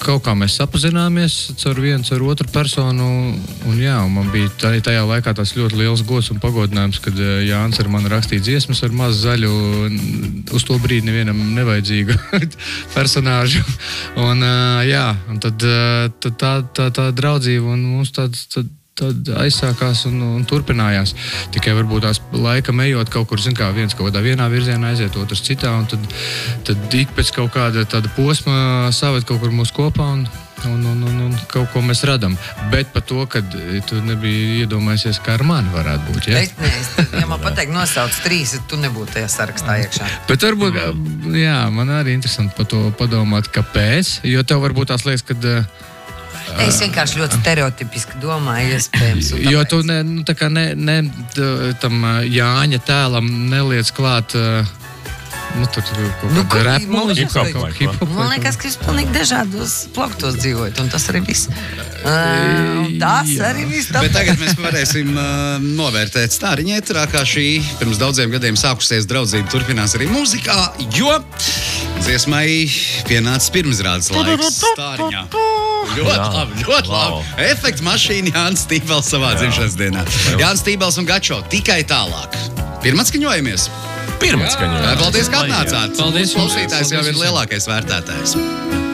kaut kā mēs sapazināmies caur otru personu, un man bija tajā laikā tāds ļoti liels gods un pagodinājums, kad Jānis ar mani rakstīja dziesmas ar mazu zaļu, uz to brīdi nevienam nevajadzīgu personāžu. Un tad tā draudzība un mums tad aizsākās un turpinājās. Tikai varbūt tās laikam ejot kaut kur, viens kaut kādā vienā virzienā aiziet, otrs citā, un tad ik pēc kaut kāda tāda posma saved kaut kur mūs kopā un kaut ko mēs radam. Bet par to, kad tu nebija iedomājies, kā ar mani varētu būt, ja? Ja man pateikt, nosauc 3, tu nebūtu tajā sarakstā iekšā. Bet varbūt, man arī interesanti par to padomāt, kāpēc, jo tev varbūt tās liekas, kad Es vienkārši ļoti stereotipiski domāju, iespējams. Jo tu tam Jāņa tēlam neliec klāt, tur repu hip-hop. Man liekas, ka jūs pilnīgi dažādos plauktos dzīvojat, un tas arī viss. Bet tagad mēs varēsim novērtēt Stāriņa ēterā, kā šī pirms daudziem gadiem sākusies draudzība turpinās arī mūzikā, jo dziesmai pienācis pirmizrādes laiks Stāriņā. Ļoti labi. Efekta mašīna Jānis Stībels savā dzimšanas dienā. Jānis Stībels un Gačo tikai tālāk. Pirmatskaņojamies? Pirmatskaņojamies. Paldies, ka atnācāt. Paldies. Klausītājs jau ir lielākais vērtētājs.